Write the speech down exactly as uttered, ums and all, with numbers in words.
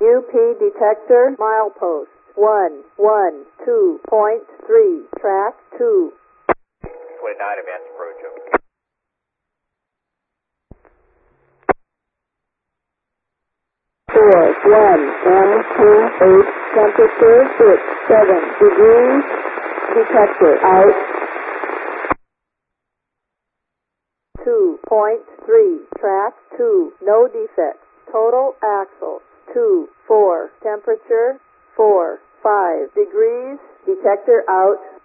U P detector milepost one one two point three, track two. twenty-nine, advance approach. Four one one two eight, temperature six seven degrees, detector out. Two point three, track two, no defects. Total axle two four, temperature four five degrees, detector out.